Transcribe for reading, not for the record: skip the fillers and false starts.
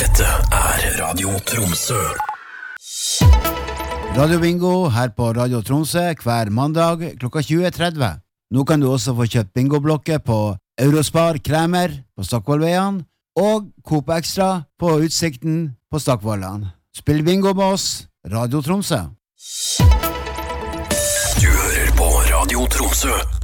Dette Radio Tromsø. Radio Bingo her på Radio Tromsø hver mandag klokka 20:30. Nå kan du også få kjøpt bingoblokker på Eurospar Kremer på Stokkvollveien og Coop Extra på Utsikten på Stokkvollan. Spill bingo med oss, Radio Tromsø. Du hører på Radio Tromsø.